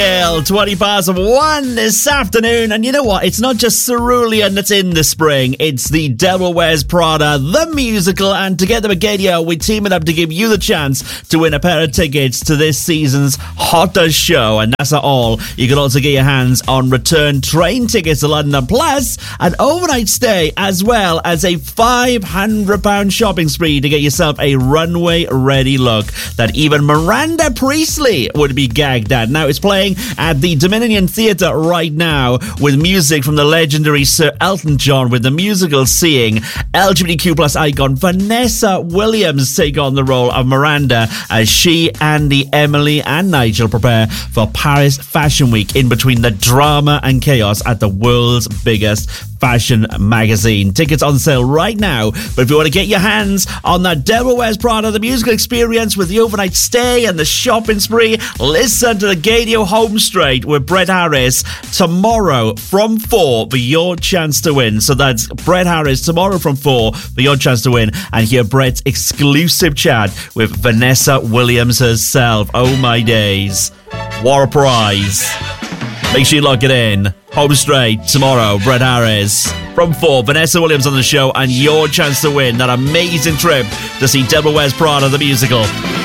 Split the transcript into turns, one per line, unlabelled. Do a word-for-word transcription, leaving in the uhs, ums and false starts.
twenty past one this afternoon, and you know what? It's not just Cerulean that's in the spring. It's the Devil Wears Prada, the musical, and together with Gadio, we're teaming up to give you the chance to win a pair of tickets to this season's hottest show, and that's not all. You can also get your hands on return train tickets to London, plus an overnight stay, as well as a five hundred pounds shopping spree to get yourself a runway-ready look that even Miranda Priestley would be gagged at. Now, it's playing at the Dominion Theatre right now with music from the legendary Sir Elton John, with the musical seeing L G B T Q plus icon Vanessa Williams take on the role of Miranda as she, Andy, Emily and Nigel prepare for Paris Fashion Week in between the drama and chaos at the world's biggest fashion magazine. Tickets on sale right now, but if you want to get your hands on that Devil Wears Prada, the musical experience with the overnight stay and the shopping spree, listen to the Gadio Home Straight with Brett Harris tomorrow from four for your chance to win. So that's Brett Harris tomorrow from four for your chance to win, and hear Brett's exclusive chat with Vanessa Williams herself. Oh my days, what a prize. Make sure you lock it in. Home Straight tomorrow, Brett Harris from four, Vanessa Williams on the show, and your chance to win that amazing trip to see Devil Wears Prada the musical.